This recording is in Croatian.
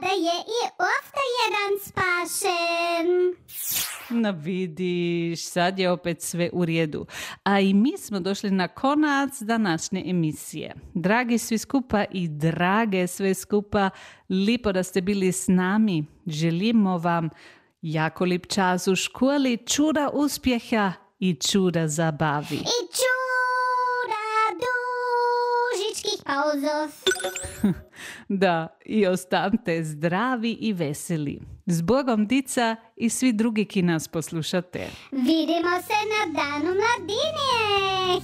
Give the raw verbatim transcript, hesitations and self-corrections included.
sada je i ofta jedan spašen. No vidiš, sad je opet sve u redu. A i mi smo došli na konac današnje emisije. Dragi svi skupa i drage sve skupa, lipo da ste bili s nami. Želimo vam jako lip čas u školi, čuda uspjeha i čuda zabavi. I čuda dužičkih pauzov. Da, i ostanite zdravi i veseli. S Bogom, dica i svi drugi ki nas poslušate. Vidimo se na danu mladinije.